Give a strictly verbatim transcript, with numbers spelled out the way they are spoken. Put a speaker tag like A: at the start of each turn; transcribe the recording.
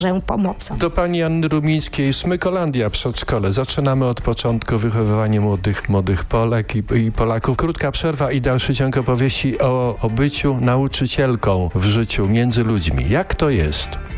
A: pomocą.
B: Do pani Anny Rumińskiej, Smykolandia Przedszkole. Zaczynamy od początku wychowywanie młodych, młodych Polek i, i Polaków. Krótka przerwa i dalszy ciąg opowieści o, o byciu nauczycielką w życiu między ludźmi. Jak to jest?